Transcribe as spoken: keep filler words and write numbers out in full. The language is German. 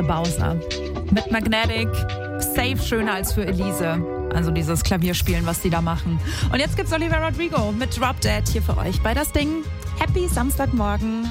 The Bowser. Mit Magnetic, safe schöner als für Elise. Also dieses Klavierspielen, was die da machen. Und jetzt gibt's Olivia Rodrigo mit Drop Dead hier für euch bei Das Ding. Happy Samstagmorgen.